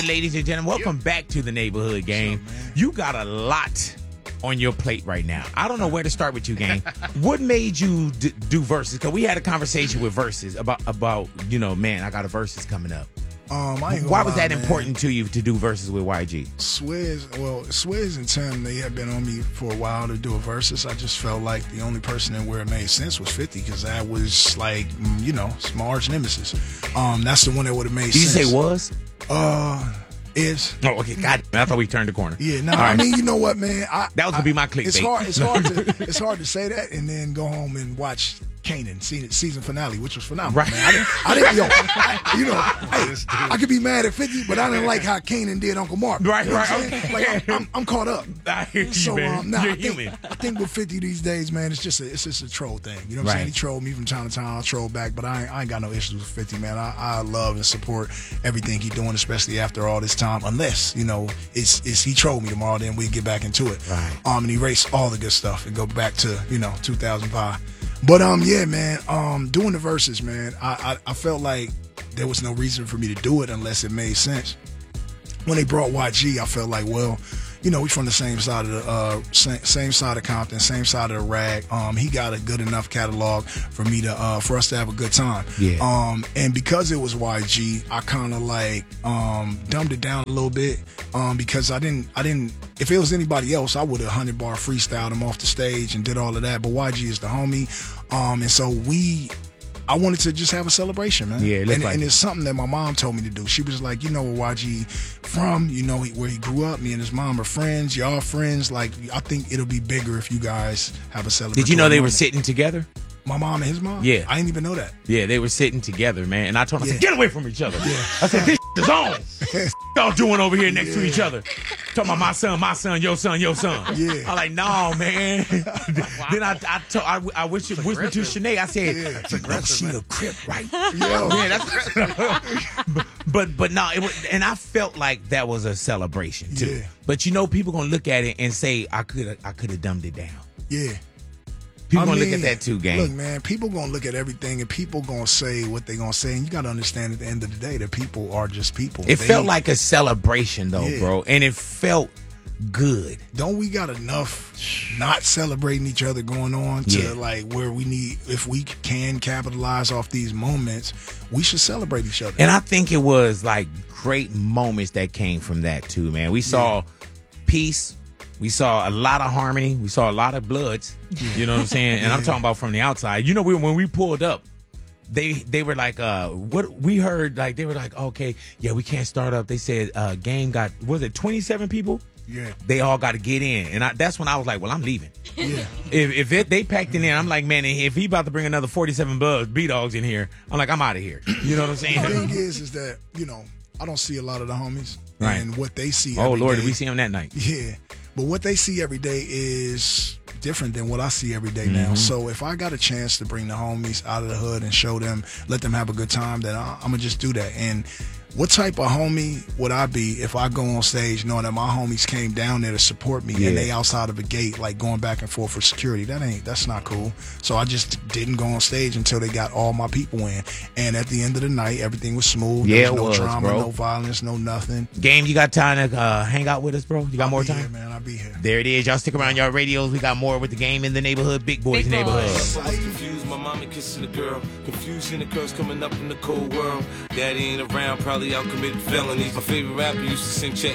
Ladies and gentlemen, welcome back to the Neighborhood Game. You got a lot on your plate right now. I don't know where to start with you, gang. What made you do verses? Because we had a conversation with verses about man, I got a verses coming up. Why was that important to you to do verses with YG? Swizz and Tim, they have been on me for a while to do a versus. I just felt like the only person that where it made sense was 50, because that was like, it's my arch nemesis. That's the one that would have made sense. Did you say was? Is. Oh, okay. God, I thought we turned the corner. Yeah, no, I mean, you know what, man? That was gonna be my clickbait. It's hard to say that and then go home and watch Kanan season finale, which was phenomenal. Right. Man. I could be mad at 50, but I didn't like how Kanan did Uncle Mark. Right. Okay. Like I'm caught up. I hear you, so man. I human. think with 50 these days, man, it's just a troll thing. You know what I'm saying? He trolled me from time to time. I'll troll back, but I ain't got no issues with 50, man. I love and support everything he's doing, especially after all this time. Unless it's he trolled me tomorrow, then we get back into it. Right. And erase all the good stuff and go back to 2005. But yeah, man, doing the verses, man, I felt like there was no reason for me to do it unless it made sense. When they brought YG, I felt like, well, we from the same side of the same side of Compton, same side of the rag. He got a good enough catalog for me to for us to have a good time. Yeah. And because it was YG, I kind of like dumbed it down a little bit because I didn't. If it was anybody else, I would have 100-bar freestyled him off the stage and did all of that. But YG is the homie, and so I wanted to just have a celebration, man. Yeah, and it's something that my mom told me to do. She was like, where YG from, where he grew up. Me and his mom are friends. Y'all friends. Like, I think it'll be bigger if you guys have a celebration. Did you know they were sitting together? My mom and his mom? Yeah. I didn't even know that. Yeah, they were sitting together, man. And I told them, I said, get away from each other. Yeah. I said, this is on. Y'all doing over here next to each other. Talking about my son, your son. Yeah. I'm like, no, man. Then I whispered to Shanae. I said, she a Crip, right? Yo. Man, but no, it was, and I felt like that was a celebration too. Yeah. But people gonna look at it and say, I could have dumbed it down. Yeah. People gonna look at that too, gang. Look, man, people gonna look at everything and people gonna say what they gonna say, and you gotta understand at the end of the day that people are just people. It felt like a celebration though, bro, and it felt good. Don't we got enough not celebrating each other going on to like where we need, if we can capitalize off these moments, we should celebrate each other. And I think it was like great moments that came from that too, man. We saw peace. We saw a lot of harmony. We saw a lot of bloods. You know what I'm saying? And I'm talking about from the outside. When we pulled up, they were like, what we heard, like, they were like, okay, yeah, we can't start up. They said game got, was it 27 people? Yeah. They all got to get in. And that's when I was like, well, I'm leaving. Yeah. If they packed it in, I'm like, man, if he about to bring another 47 B-Dogs in here, I'm like, I'm out of here. You know what I'm saying? The thing is that, I don't see a lot of the homies. Right. And what they see Oh, every Lord, day, did we see him that night? Yeah. But what they see every day is different than what I see every day now. So if I got a chance to bring the homies out of the hood and show them, let them have a good time, then I'm going to just do that. And what type of homie would I be if I go on stage knowing that my homies came down there to support me and they outside of a gate, like going back and forth for security? That's not cool. So I just didn't go on stage until they got all my people in. And at the end of the night, everything was smooth. Yeah, there was no drama, bro. no violence, no nothing. Game, you got time to hang out with us, bro? You got more time? Yeah, man, I'll be here. There it is. Y'all stick around y'all radios. We got more with the Game in the Neighborhood. Big Boys Neighborhood. I was confused, my mama kissing a girl. Confusion, the girls coming up in the cold world. Daddy ain't around, probably out committing felonies. My favorite rapper used to sing check